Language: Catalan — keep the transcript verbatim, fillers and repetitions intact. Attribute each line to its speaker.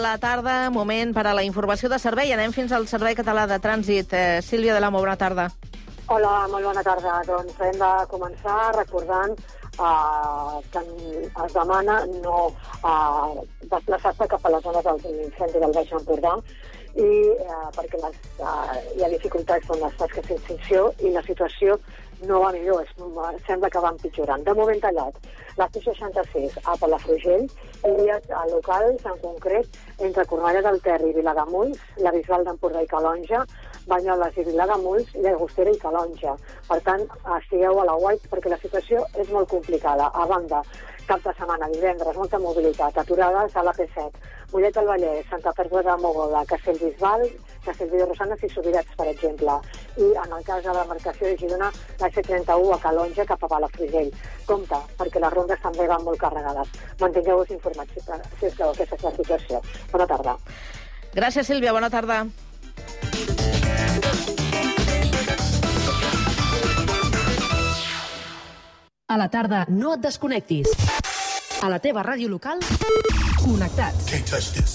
Speaker 1: La tarda, moment per a la informació de servei. Anem fins al Servei Català de Trànsit. Eh, Sílvia de l'Amo, bona tarda.
Speaker 2: Hola, molt bona tarda. Doncs hem de començar recordant uh, que es demana no uh, desplaçar-se cap a les zones del incendi del Baix Empordà i uh, perquè les, uh, hi ha dificultats en les tasques d'extinció i la situació no va millor, es, sembla que va empitjorant. De moment tallat, la C seixanta-sis a Palafrugell i vies locals, en concret, entre Cornellà del Terri i Vilademuls, la Bisbal d'Empordà i Calonja, Banyoles i Vilademuls, Llagostera i Calonja. Per tant, estigueu a la guait perquè la situació és molt complicada. A banda, cap de setmana, divendres, molta mobilitat, aturades a la P set, Mollet del Vallès, Santa Perpètua de Mogoda, Castellbisbal, Castellví de Rosanes i Subirats, per exemple. I en el cas de la demarcació de Girona, la C trenta-u a Calonja cap a Palafrugell. Compte, perquè les rondes també van molt carregades. Mantingueu-vos informats, sisplau, aquesta és la situació. Bona tarda.
Speaker 1: Gràcies, Sílvia, bona tarda.
Speaker 3: A la tarda, no et desconnectis. A la teva ràdio local, connectats.